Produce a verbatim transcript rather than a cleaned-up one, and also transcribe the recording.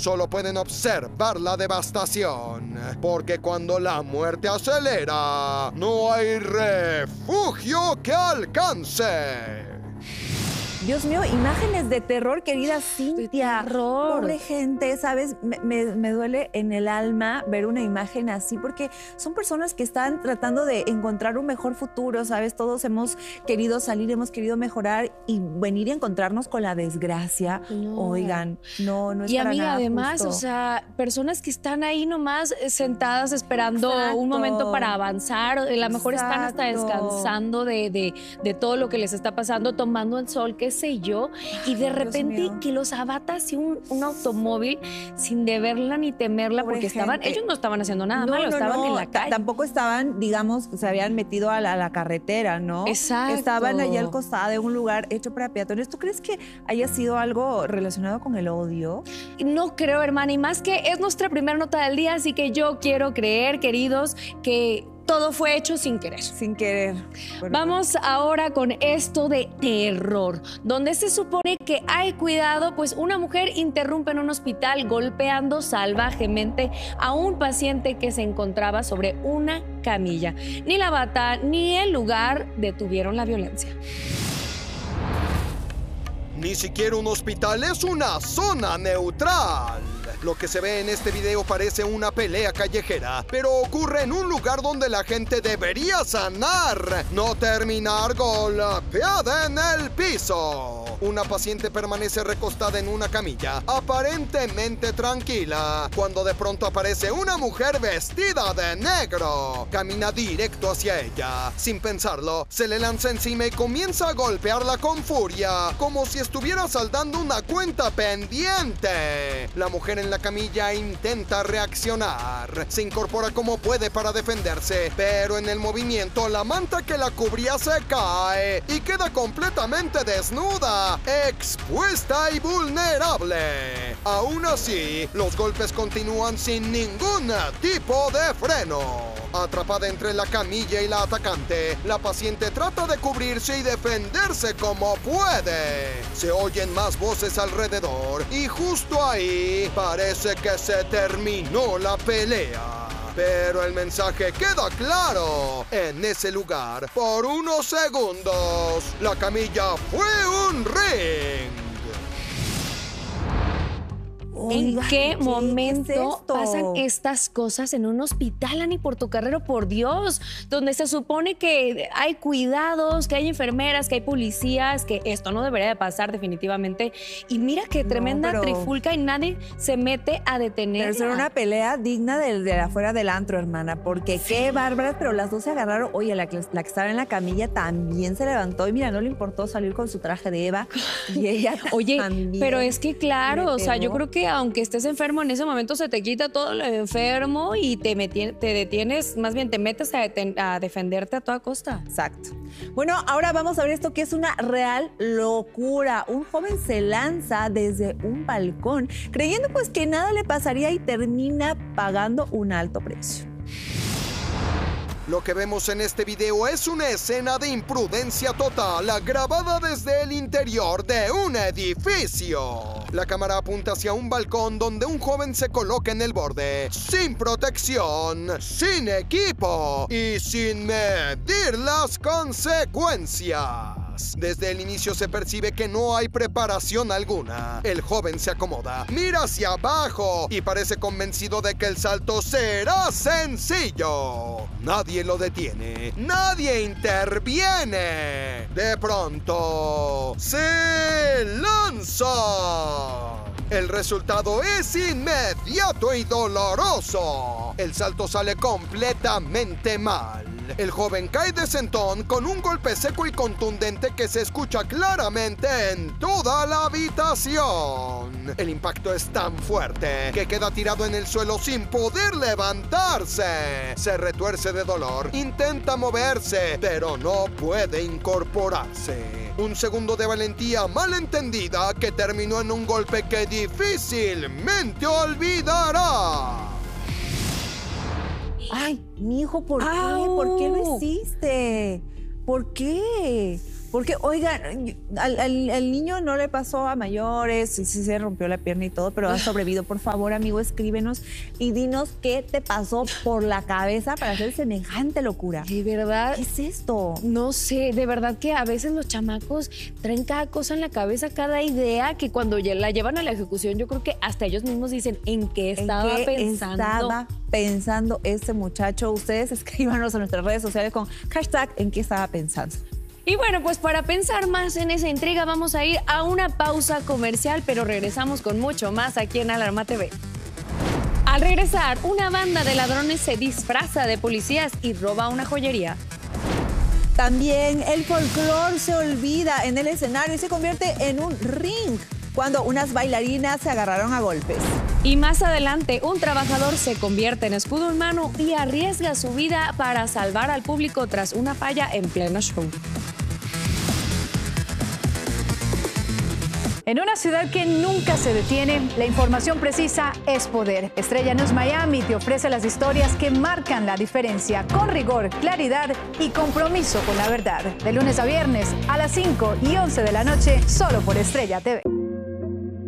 solo pueden observar la devastación, porque cuando la muerte acelera, no hay refugio que alcance. Dios mío, imágenes de terror, querida Cintia. De terror. Pobre gente, ¿sabes? Me, me, me duele en el alma ver una imagen así, porque son personas que están tratando de encontrar un mejor futuro, ¿sabes? Todos hemos querido salir, hemos querido mejorar y venir y encontrarnos con la desgracia. No. Oigan, no, no es Y para amiga, nada además, justo. o sea, personas que están ahí nomás sentadas esperando Exacto. un momento para avanzar. A lo mejor están hasta Exacto. descansando de, de, de todo lo que les está pasando, tomando el sol, qué sé yo. Y de Ay, Dios repente mío. que los abata así un, un automóvil sin deberla ni temerla, Pobre porque estaban, gente. ellos no estaban haciendo nada No, malo, no, estaban no, en la ta- calle. Tampoco estaban, digamos, se habían metido a la, a la carretera, ¿no? Exacto. Estaban allá al costado de un lugar hecho para peatones. ¿Tú crees que haya sido algo relacionado con el odio? No creo, hermana, y más que es nuestra primera nota del día, así que yo quiero creer, queridos, que todo fue hecho sin querer. Sin querer. Bueno, Vamos ahora con esto de terror, donde se supone que hay cuidado, pues una mujer interrumpe en un hospital golpeando salvajemente a un paciente que se encontraba sobre una camilla. Ni la bata ni el lugar detuvieron la violencia. Ni siquiera un hospital es una zona neutral. Lo que se ve en este video parece una pelea callejera, pero ocurre en un lugar donde la gente debería sanar, no terminar golpeada en el piso. Una paciente permanece recostada en una camilla, aparentemente tranquila, cuando de pronto aparece una mujer vestida de negro. Camina directo hacia ella. Sin pensarlo, se le lanza encima y comienza a golpearla con furia, como si estuviera saldando una cuenta pendiente. La mujer en la camilla intenta reaccionar. Se incorpora como puede para defenderse, pero en el movimiento la manta que la cubría se cae y queda completamente desnuda, expuesta y vulnerable. Aún así, los golpes continúan sin ningún tipo de freno. Atrapada entre la camilla y la atacante, la paciente trata de cubrirse y defenderse como puede. Se oyen más voces alrededor y justo ahí parece que se terminó la pelea. Pero el mensaje queda claro. En ese lugar, por unos segundos, la camilla fue un ring. ¿En Oigan, qué ¿qué momento es esto? pasan estas cosas en un hospital, Ani Portocarrero, por Dios? Donde se supone que hay cuidados, que hay enfermeras, que hay policías, que esto no debería de pasar definitivamente. Y mira qué No, tremenda pero- trifulca y nadie se mete a Pero detener. eso era una pelea digna de, de afuera del antro, hermana, porque qué bárbaras, pero las dos se agarraron. Oye, la que, la que estaba en la camilla también se levantó y mira, no le importó salir con su traje de Eva y ella Oye, también. pero es que claro, le o sea, yo pegó. creo que aunque estés enfermo, en ese momento se te quita todo lo enfermo y te, meti- te detienes, más bien te metes a, deten- a defenderte a toda costa. Exacto. Bueno, ahora vamos a ver esto que es una real locura. Un joven se lanza desde un balcón creyendo pues que nada le pasaría y termina pagando un alto precio. Lo que vemos en este video es una escena de imprudencia total grabada desde el interior de un edificio. La cámara apunta hacia un balcón donde un joven se coloca en el borde, sin protección, sin equipo y sin medir las consecuencias. Desde el inicio se percibe que no hay preparación alguna. El joven se acomoda, mira hacia abajo y parece convencido de que el salto será sencillo. Nadie lo detiene, nadie interviene. De pronto, se lanza. El resultado es inmediato y doloroso. El salto sale completamente mal. El joven cae de sentón con un golpe seco y contundente que se escucha claramente en toda la habitación. El impacto es tan fuerte que queda tirado en el suelo sin poder levantarse. Se retuerce de dolor, intenta moverse, pero no puede incorporarse. Un segundo de valentía mal entendida que terminó en un golpe que difícilmente olvidará. Ay, mi hijo, ¿por qué? ¡Au! ¿Por qué lo hiciste? ¿Por qué? Porque, oigan, al, al, al niño no le pasó a mayores, sí, sí se rompió la pierna y todo, pero ha sobrevivido. Por favor, amigo, escríbenos y dinos qué te pasó por la cabeza para hacer semejante locura. De verdad. ¿Qué es esto? No sé, de verdad que a veces los chamacos traen cada cosa en la cabeza, cada idea, que cuando ya la llevan a la ejecución, yo creo que hasta ellos mismos dicen en qué estaba ¿En qué pensando. estaba pensando este muchacho? Ustedes escríbanos en nuestras redes sociales con hashtag en qué estaba pensando. Y bueno, pues para pensar más en esa intriga vamos a ir a una pausa comercial, pero regresamos con mucho más aquí en Alarma T V. Al regresar, una banda de ladrones se disfraza de policías y roba una joyería. También el folclore se olvida en el escenario y se convierte en un ring cuando unas bailarinas se agarraron a golpes. Y más adelante, un trabajador se convierte en escudo humano y arriesga su vida para salvar al público tras una falla en pleno show. En una ciudad que nunca se detiene, la información precisa es poder. Estrella News Miami te ofrece las historias que marcan la diferencia, con rigor, claridad y compromiso con la verdad. De lunes a viernes a las cinco y once de la noche, solo por Estrella T V.